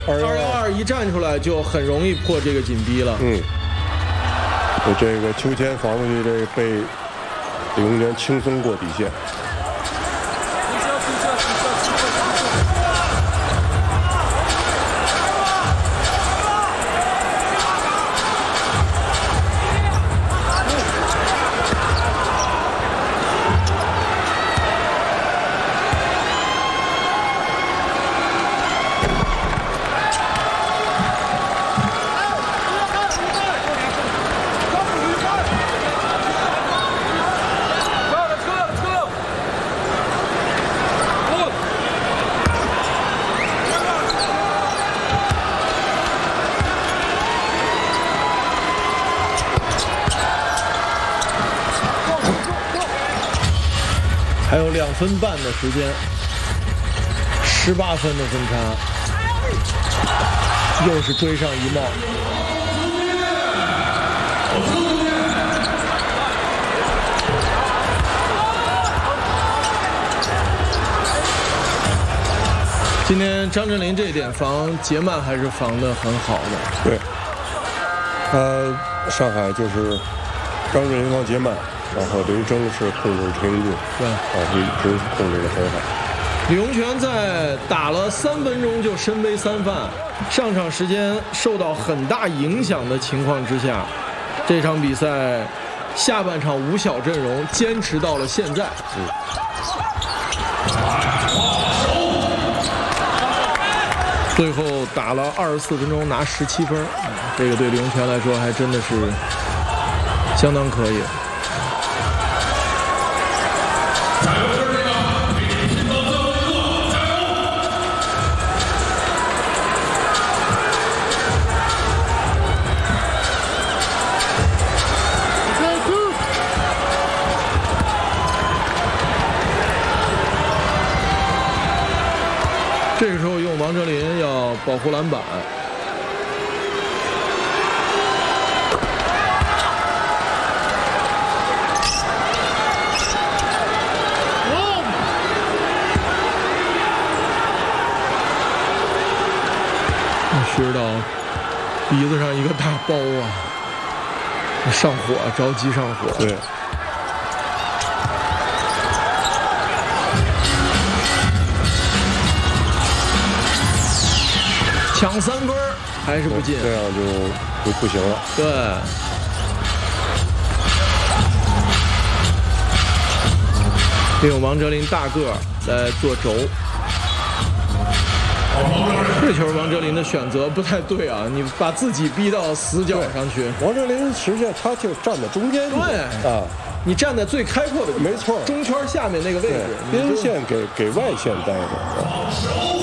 2-1-2一站出来就很容易破这个紧逼了。 这个秋千防出去，这个被李永泉轻松过底线。 还有2分半的时间，18分的分差，又是追上一帽。今天张镇麟这一点防杰曼还是防得很好的。 对，上海就是张镇麟防杰曼。然后林铮是控制陈英俊， 对， 一直控制得很好。 李永泉在打了3分钟就身背3犯，上场时间受到很大影响的情况之下，这场比赛下半场5小阵容坚持到了现在。最后打了24分钟拿17分，这个对李永泉来说还真的是相当可以。这个时候用王哲林要保护篮板，薛指导鼻子上一个大包啊，上火，着急上火。 对。 抢3分还是不进， 这样就不行了。 对，利用王哲林大个来做轴。这球王哲林的选择不太对啊，你把自己逼到死角上去。 王哲林实际上他就站在中间。 对啊，你站在最开阔的地方， 没错， 中圈下面那个位置， 边线给外线待着。